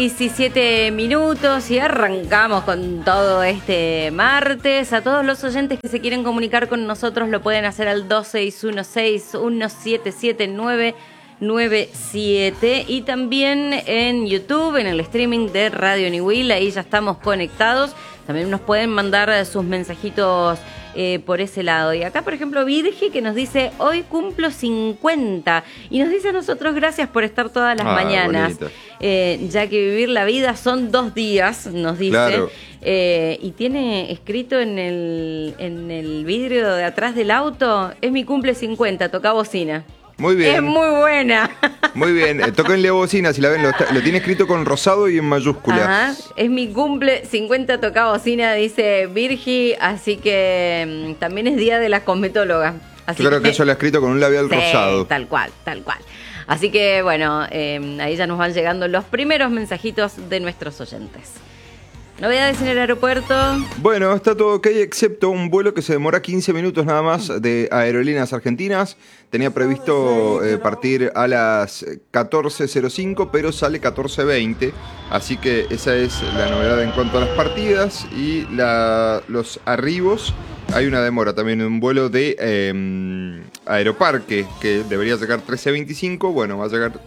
17 minutos y arrancamos con todo este martes. A todos los oyentes que se quieren comunicar con nosotros lo pueden hacer al 2616-177997 y también en YouTube, en el streaming de Radio Niwil, ahí ya estamos conectados. También nos pueden mandar sus mensajitos por ese lado. Y acá, por ejemplo, Virgi, que nos dice, hoy cumplo 50. Y nos dice a nosotros, gracias por estar todas las mañanas. Ya que vivir la vida son 2 días, nos dice. Claro. Y tiene escrito en el vidrio de atrás del auto, es mi cumple 50, toca bocina. Muy bien. Es muy buena. Muy bien. Tóquenle bocina, si la ven, lo tiene escrito con rosado y en mayúscula. Ajá. Es mi cumple 50, toca bocina, dice Virgi, así que también es día de la cosmetóloga. Así Yo creo que eso lo ha escrito con un labial sí, rosado. Tal cual, tal cual. Así que bueno, ahí ya nos van llegando los primeros mensajitos de nuestros oyentes. ¿Novedades en el aeropuerto? Bueno, está todo ok, excepto un vuelo que se demora 15 minutos nada más de Aerolíneas Argentinas. Tenía previsto partir a las 14:05, pero sale 14:20. Así que esa es la novedad en cuanto a las partidas y los arribos. Hay una demora también en un vuelo de Aeroparque, que debería llegar 13:25. Bueno, va a llegar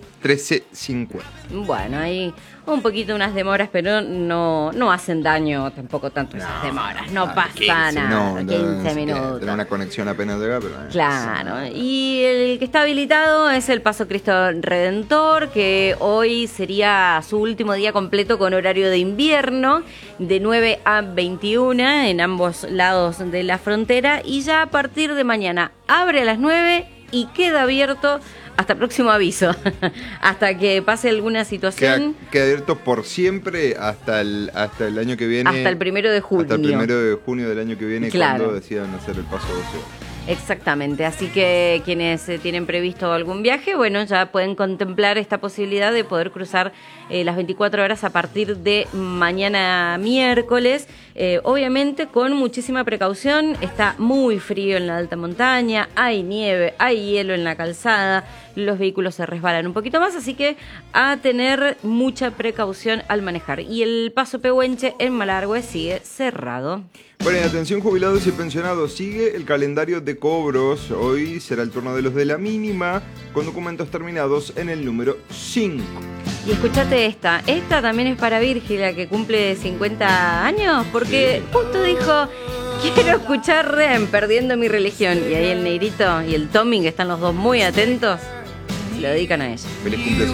13:50. Bueno, hay un poquito unas demoras, pero no hacen daño tampoco tanto esas demoras. No pasa nada, 15 minutos. Tener una conexión apenas llega, pero... Claro, y el que está habilitado es el Paso Cristo Redentor, que hoy sería su último día completo con horario de invierno, de 9 a 21 en ambos lados de la frontera, y ya a partir de mañana abre a las 9 y queda abierto hasta próximo aviso, hasta que pase alguna situación. Queda abierto por siempre hasta el año que viene. Hasta el 1 de junio. Hasta el 1 de junio del año que viene, claro, cuando decidan hacer el paso 12. Exactamente, así que quienes tienen previsto algún viaje, bueno, ya pueden contemplar esta posibilidad de poder cruzar las 24 horas a partir de mañana miércoles, obviamente con muchísima precaución. Está muy frío en la alta montaña, hay nieve, hay hielo en la calzada, los vehículos se resbalan un poquito más, así que a tener mucha precaución al manejar. Y el paso Pehuenche en Malargüe sigue cerrado. Bueno, y atención jubilados y pensionados, sigue el calendario de cobros. Hoy será el turno de los de la mínima, con documentos terminados en el número 5. Y escuchate esta también es para Virgilia, que cumple 50 años, porque sí, justo dijo, quiero escuchar Rem, Perdiendo mi religión. Y ahí el Negrito y el Tommy, que están los dos muy atentos, se lo dedican a ella. Feliz cumpleaños.